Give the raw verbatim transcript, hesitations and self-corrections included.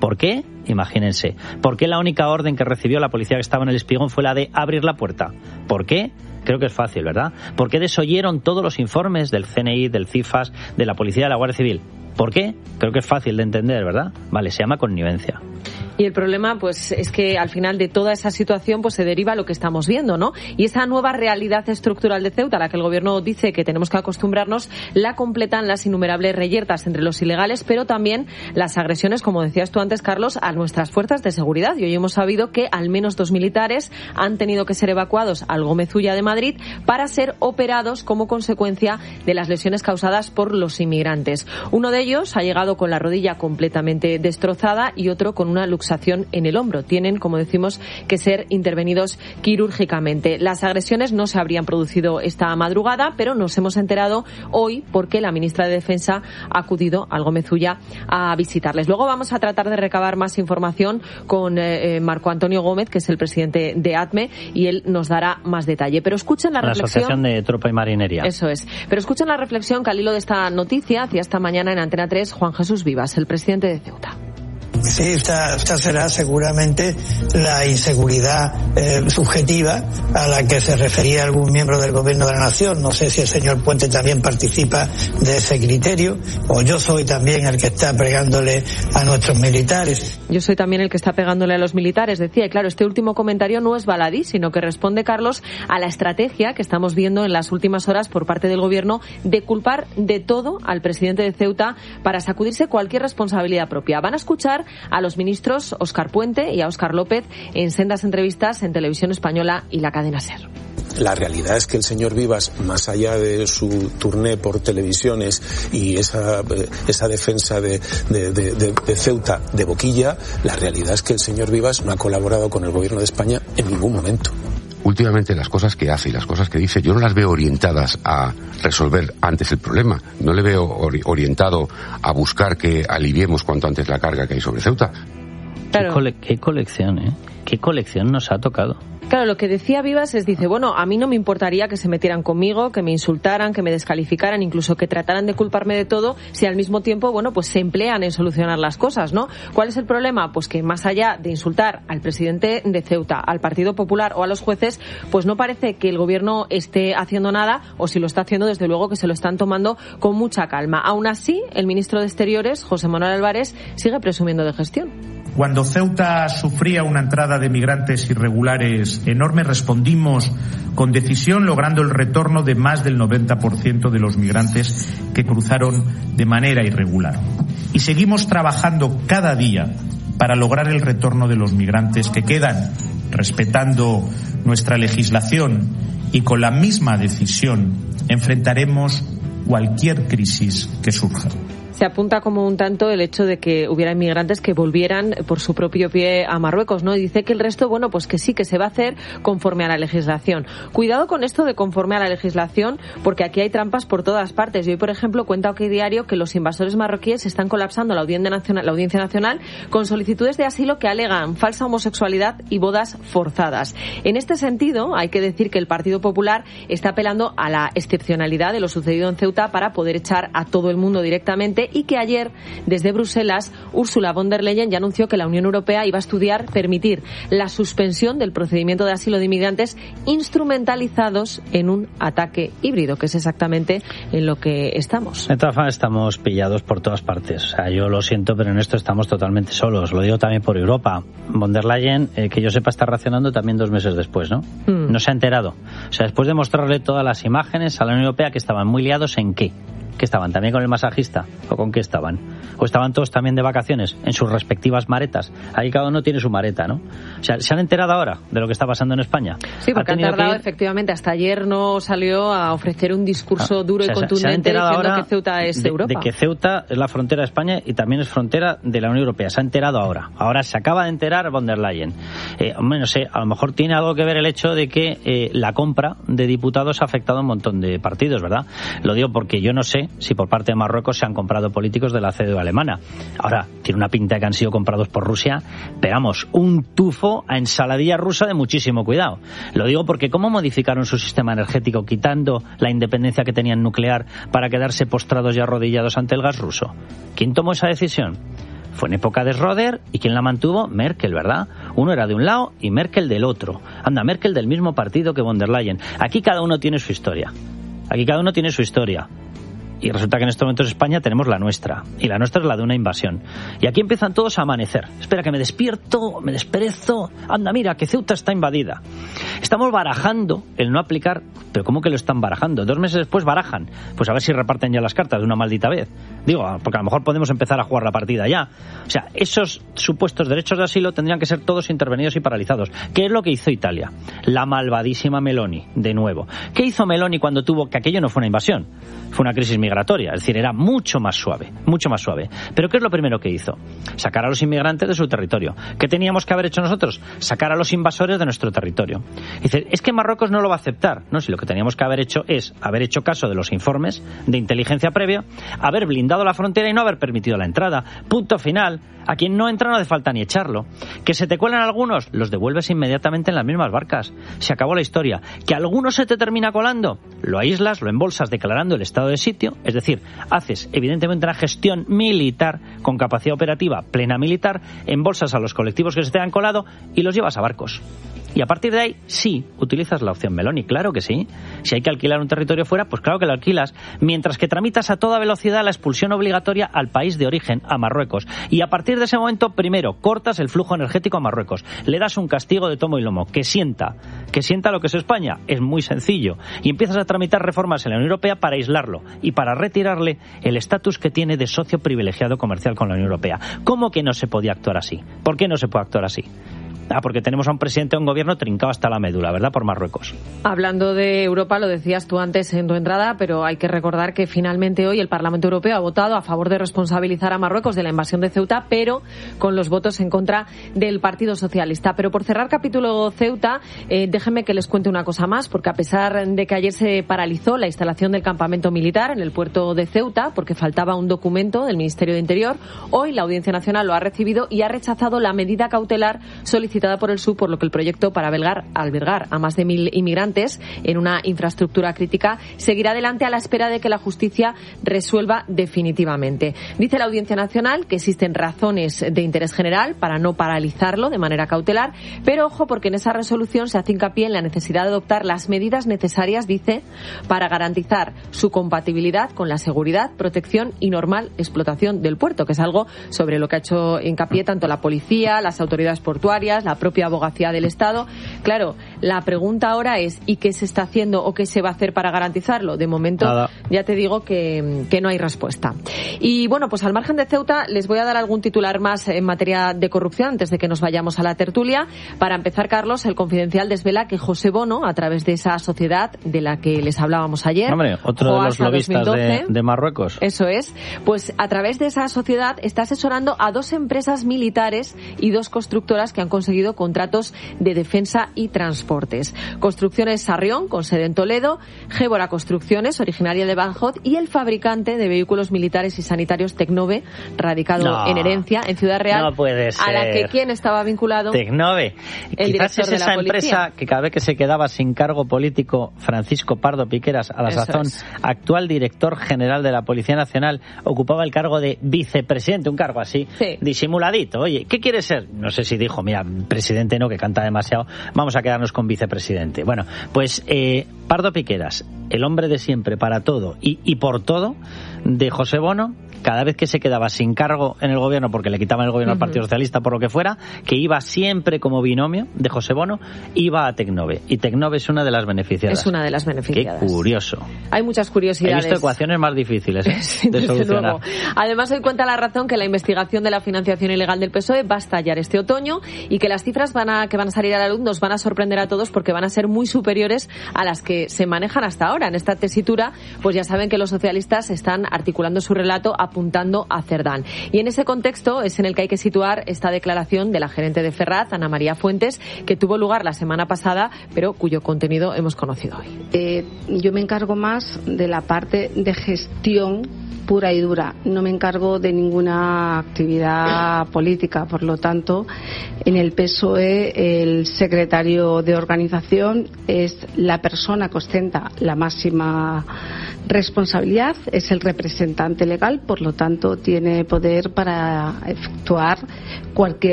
¿Por qué? Imagínense. ¿Por qué la única orden que recibió la policía que estaba en el espigón fue la de abrir la puerta? ¿Por qué? Creo que es fácil, ¿verdad? ¿Por qué desoyeron todos los informes del C N I, del CIFAS, de la Policía y de la Guardia Civil? ¿Por qué? Creo que es fácil de entender, ¿verdad? Vale, se llama connivencia. Y el problema, pues, es que al final de toda esa situación, pues, se deriva lo que estamos viendo, ¿no? Y esa nueva realidad estructural de Ceuta, a la que el gobierno dice que tenemos que acostumbrarnos, la completan las innumerables reyertas entre los ilegales, pero también las agresiones, como decías tú antes, Carlos, a nuestras fuerzas de seguridad. Y hoy hemos sabido que al menos dos militares han tenido que ser evacuados al Gómez Ulla de Madrid para ser operados como consecuencia de las lesiones causadas por los inmigrantes. Uno de ellos ha llegado con la rodilla completamente destrozada y otro con una luxación en el hombro. Tienen, como decimos, que ser intervenidos quirúrgicamente. Las agresiones no se habrían producido esta madrugada, pero nos hemos enterado hoy porque la ministra de Defensa ha acudido al Gómez Ulla a visitarles. Luego vamos a tratar de recabar más información con eh, Marco Antonio Gómez, que es el presidente de A T M E, y él nos dará más detalle. Pero escuchen la, la reflexión... Asociación de Tropa y Marinería. Eso es. Pero escuchen la reflexión que al hilo de esta noticia hacía esta mañana en Antena tres Juan Jesús Vivas, el presidente de Ceuta. Sí, esta, esta será seguramente la inseguridad eh, subjetiva a la que se refería algún miembro del Gobierno de la Nación. No sé si el señor Puente también participa de ese criterio, o yo soy también el que está pegándole a nuestros militares. Yo soy también el que está pegándole a los militares, decía. Y claro, este último comentario no es baladí, sino que responde, Carlos, a la estrategia que estamos viendo en las últimas horas por parte del Gobierno de culpar de todo al presidente de Ceuta para sacudirse cualquier responsabilidad propia. Van a escuchar a los ministros Óscar Puente y a Óscar López en sendas entrevistas en Televisión Española y la cadena SER. La realidad es que el señor Vivas, más allá de su turné por televisiones y esa, esa defensa de, de, de, de, de Ceuta de boquilla, la realidad es que el señor Vivas no ha colaborado con el Gobierno de España en ningún momento. Últimamente las cosas que hace y las cosas que dice yo no las veo orientadas a resolver antes el problema. No le veo ori- orientado a buscar que aliviemos cuanto antes la carga que hay sobre Ceuta. Claro. Qué, cole- qué colección, ¿eh? Qué colección nos ha tocado. Claro, lo que decía Vivas es, dice, bueno, a mí no me importaría que se metieran conmigo, que me insultaran, que me descalificaran, incluso que trataran de culparme de todo, si al mismo tiempo, bueno, pues se emplean en solucionar las cosas, ¿no? ¿Cuál es el problema? Pues que más allá de insultar al presidente de Ceuta, al Partido Popular o a los jueces, pues no parece que el gobierno esté haciendo nada, o si lo está haciendo, desde luego que se lo están tomando con mucha calma. Aún así, el ministro de Exteriores, José Manuel Álvarez, sigue presumiendo de gestión. Cuando Ceuta sufría una entrada de migrantes irregulares enorme, respondimos con decisión, logrando el retorno de más del noventa por ciento de los migrantes que cruzaron de manera irregular. Y seguimos trabajando cada día para lograr el retorno de los migrantes que quedan, respetando nuestra legislación, y con la misma decisión enfrentaremos cualquier crisis que surja. Se apunta como un tanto el hecho de que hubiera inmigrantes que volvieran por su propio pie a Marruecos, ¿no? Y dice que el resto, bueno, pues que sí, que se va a hacer conforme a la legislación. Cuidado con esto de conforme a la legislación, porque aquí hay trampas por todas partes. Y hoy, por ejemplo, cuenta OK Diario que los invasores marroquíes están colapsando la Audiencia Nacional, la Audiencia Nacional con solicitudes de asilo que alegan falsa homosexualidad y bodas forzadas. En este sentido, hay que decir que el Partido Popular está apelando a la excepcionalidad de lo sucedido en Ceuta para poder echar a todo el mundo directamente, y que ayer, desde Bruselas, Ursula von der Leyen ya anunció que la Unión Europea iba a estudiar permitir la suspensión del procedimiento de asilo de inmigrantes instrumentalizados en un ataque híbrido, que es exactamente en lo que estamos. De todas formas, estamos pillados por todas partes. O sea, yo lo siento, pero en esto estamos totalmente solos. Lo digo también por Europa. Von der Leyen, eh, que yo sepa, está reaccionando también dos meses después, ¿no? Mm. No se ha enterado. O sea, después de mostrarle todas las imágenes a la Unión Europea, que estaban muy liados en qué. ¿Qué estaban? ¿También con el masajista? ¿O con qué estaban? ¿O estaban todos también de vacaciones en sus respectivas maretas? Ahí cada uno tiene su mareta, ¿no? O sea, ¿se han enterado ahora de lo que está pasando en España? Sí, porque han tardado, ir... efectivamente. Hasta ayer no salió a ofrecer un discurso ah, duro o sea, y contundente diciendo que Ceuta es de, Europa. De que Ceuta es la frontera de España y también es frontera de la Unión Europea. Se ha enterado ahora. Ahora se acaba de enterar von der Leyen. Eh, hombre, no sé, a lo mejor tiene algo que ver el hecho de que eh, la compra de diputados ha afectado a un montón de partidos, ¿verdad? Lo digo porque yo no sé si por parte de Marruecos se han comprado políticos de la C D U alemana. Ahora, tiene una pinta de que han sido comprados por Rusia, pero vamos, un tufo a ensaladilla rusa de muchísimo cuidado. Lo digo porque ¿cómo modificaron su sistema energético quitando la independencia que tenían nuclear para quedarse postrados y arrodillados ante el gas ruso? ¿Quién tomó esa decisión? fue en época de Schröder, y ¿quién la mantuvo? Merkel, ¿verdad? Uno era de un lado y Merkel del otro. Anda, Merkel del mismo partido que von der Leyen. Aquí cada uno tiene su historia. Aquí cada uno tiene su historia. Y resulta que en estos momentos en España tenemos la nuestra. Y la nuestra es la de una invasión. Y aquí empiezan todos a amanecer. Espera, que me despierto, me desperezo. Anda, mira, que Ceuta está invadida. Estamos barajando el no aplicar... ¿Pero cómo que lo están barajando? Dos meses después barajan. Pues a ver si reparten ya las cartas de una maldita vez. Digo, porque a lo mejor podemos empezar a jugar la partida ya. O sea, esos supuestos derechos de asilo tendrían que ser todos intervenidos y paralizados. ¿Qué es lo que hizo Italia? La malvadísima Meloni, de nuevo. ¿Qué hizo Meloni cuando tuvo... que aquello no fue una invasión? Fue una crisis migratoria, es decir, era mucho más suave, mucho más suave. Pero ¿qué es lo primero que hizo? Sacar a los inmigrantes de su territorio. ¿Qué teníamos que haber hecho nosotros? Sacar a los invasores de nuestro territorio. Dice, es que Marruecos no lo va a aceptar. No, si lo que teníamos que haber hecho es haber hecho caso de los informes de inteligencia previa, haber blindado la frontera y no haber permitido la entrada. Punto final. A quien no entra no hace falta ni echarlo. Que se te cuelan algunos, los devuelves inmediatamente en las mismas barcas. Se acabó la historia. Que alguno se te termina colando, lo aíslas, lo embolsas declarando el estado de sitio, es decir, haces evidentemente una gestión militar con capacidad operativa plena militar, embolsas a los colectivos que se te han colado y los llevas a barcos. Y a partir de ahí, sí, utilizas la opción Meloni, claro que sí. Si hay que alquilar un territorio fuera, pues claro que lo alquilas. Mientras que tramitas a toda velocidad la expulsión obligatoria al país de origen, a Marruecos. Y a partir de ese momento, primero, cortas el flujo energético a Marruecos. Le das un castigo de tomo y lomo, que sienta, que sienta lo que es España. Es muy sencillo. Y empiezas a tramitar reformas en la Unión Europea para aislarlo y para retirarle el estatus que tiene de socio privilegiado comercial con la Unión Europea. ¿Cómo que no se podía actuar así? ¿Por qué no se puede actuar así? Ah, porque tenemos a un presidente de un gobierno trincado hasta la médula, ¿verdad? Por Marruecos. Hablando de Europa, lo decías tú antes en tu entrada, pero hay que recordar que finalmente hoy el Parlamento Europeo ha votado a favor de responsabilizar a Marruecos de la invasión de Ceuta, pero con los votos en contra del Partido Socialista. Pero por cerrar capítulo Ceuta, eh, déjenme que les cuente una cosa más, porque a pesar de que ayer se paralizó la instalación del campamento militar en el puerto de Ceuta, porque faltaba un documento del Ministerio de Interior, hoy la Audiencia Nacional lo ha recibido y ha rechazado la medida cautelar solicitada por el S U, por lo que el proyecto para albergar, albergar a más de mil inmigrantes en una infraestructura crítica seguirá adelante a la espera de que la justicia resuelva definitivamente. Dice la Audiencia Nacional que existen razones de interés general para no paralizarlo de manera cautelar, pero ojo, porque en esa resolución se hace hincapié en la necesidad de adoptar las medidas necesarias, dice, para garantizar su compatibilidad con la seguridad, protección y normal explotación del puerto, que es algo sobre lo que ha hecho hincapié tanto la policía, las autoridades portuarias, la propia abogacía del Estado. Claro, la pregunta ahora es ¿y qué se está haciendo o qué se va a hacer para garantizarlo? De momento, Nada. ya te digo que, que no hay respuesta. Y bueno, pues al margen de Ceuta, les voy a dar algún titular más en materia de corrupción antes de que nos vayamos a la tertulia. Para empezar, Carlos, el Confidencial desvela que José Bono, a través de esa sociedad de la que les hablábamos ayer, Hombre, otro de los lobistas de, de Marruecos. Eso es. Pues a través de esa sociedad está asesorando a dos empresas militares y dos constructoras que han conseguido contratos de defensa y transportes. Construcciones Sarrión, con sede en Toledo, Gébora Construcciones, originaria de Badajoz, y el fabricante de vehículos militares y sanitarios Tecnove, radicado no, en Herencia, en Ciudad Real, no puede ser. a la que ¿quién estaba vinculado? Tecnove. El Quizás es esa empresa que cada vez que se quedaba sin cargo político, Francisco Pardo Piqueras, a la Eso sazón, es. actual director general de la Policía Nacional, ocupaba el cargo de vicepresidente, un cargo así, sí. disimuladito. Oye, ¿qué quiere ser? No sé si dijo, mira, presidente no, que canta demasiado, vamos a quedarnos con vicepresidente. Bueno, pues eh, Pardo Piqueras, el hombre de siempre para todo y, y por todo, de José Bono, cada vez que se quedaba sin cargo en el gobierno, porque le quitaban el gobierno uh-huh. al Partido Socialista por lo que fuera, que iba siempre como binomio de José Bono, iba a Tecnove. Y Tecnove es una de las beneficiadas. Es una de las beneficiadas. Qué curioso. Hay muchas curiosidades. He visto ecuaciones más difíciles ¿eh? Sí, de solucionar. Luego. Además, hoy cuenta La Razón que la investigación de la financiación ilegal del P S O E va a estallar este otoño y que las cifras van a, que van a salir a la luz nos van a sorprender a todos porque van a ser muy superiores a las que se manejan hasta ahora. En esta tesitura, pues ya saben que los socialistas están articulando su relato apuntando a Cerdán. Y en ese contexto es en el que hay que situar esta declaración de la gerente de Ferraz, Ana María Fuentes, que tuvo lugar la semana pasada, pero cuyo contenido hemos conocido hoy. Eh, yo me encargo más de la parte de gestión pura y dura. No me encargo de ninguna actividad política, por lo tanto, en el P S O E el secretario de organización es la persona que ostenta la máxima responsabilidad, es el representante representante legal, por lo tanto tiene poder para efectuar cualquier